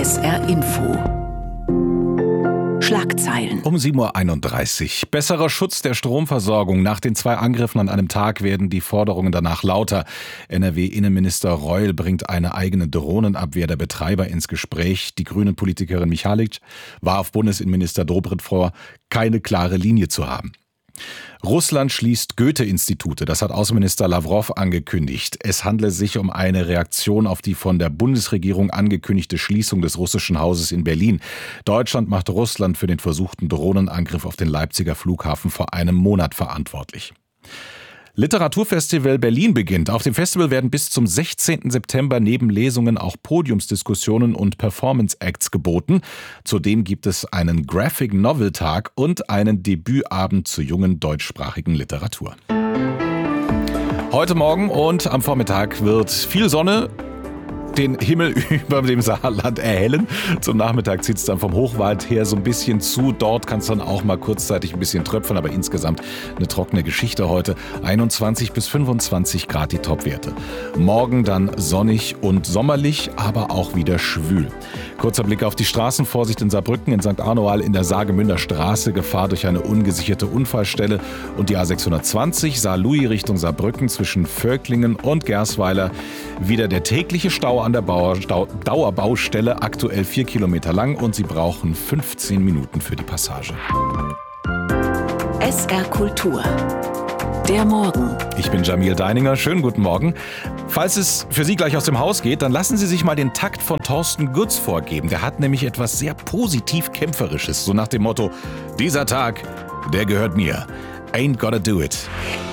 SR Info. Schlagzeilen. Um 7.31 Uhr. Besserer Schutz der Stromversorgung. Nach den 2 Angriffen an einem Tag werden die Forderungen danach lauter. NRW-Innenminister Reul bringt eine eigene Drohnenabwehr der Betreiber ins Gespräch. Die Grünen-Politikerin Michalik warf Bundesinnenminister Dobrindt vor, keine klare Linie zu haben. Russland schließt Goethe-Institute, das hat Außenminister Lawrow angekündigt. Es handle sich um eine Reaktion auf die von der Bundesregierung angekündigte Schließung des russischen Hauses in Berlin. Deutschland macht Russland für den versuchten Drohnenangriff auf den Leipziger Flughafen vor einem Monat verantwortlich. Literaturfestival Berlin beginnt. Auf dem Festival werden bis zum 16. September neben Lesungen auch Podiumsdiskussionen und Performance-Acts geboten. Zudem gibt es einen Graphic-Novel-Tag und einen Debütabend zur jungen deutschsprachigen Literatur. Heute Morgen und am Vormittag wird viel Sonne den Himmel über dem Saarland erhellen. Zum Nachmittag zieht es dann vom Hochwald her so ein bisschen zu. Dort kann es dann auch mal kurzzeitig ein bisschen tröpfeln, aber insgesamt eine trockene Geschichte heute. 21 bis 25 Grad die Topwerte. Morgen dann sonnig und sommerlich, aber auch wieder schwül. Kurzer Blick auf die Straßen. Vorsicht in Saarbrücken, in St. Arnoal in der Saargemünder Straße. Gefahr durch eine ungesicherte Unfallstelle. Und die A620 Saarlouis Richtung Saarbrücken zwischen Völklingen und Gersweiler. Wieder der tägliche Stau an der Dauerbaustelle, aktuell 4 Kilometer lang und Sie brauchen 15 Minuten für die Passage. SR Kultur. Der Morgen. Ich bin Jamil Deininger. Schönen guten Morgen. Falls es für Sie gleich aus dem Haus geht, dann lassen Sie sich mal den Takt von Thorsten Gutz vorgeben. Der hat nämlich etwas sehr positiv Kämpferisches, so nach dem Motto: Dieser Tag, der gehört mir. Ain't gotta do it.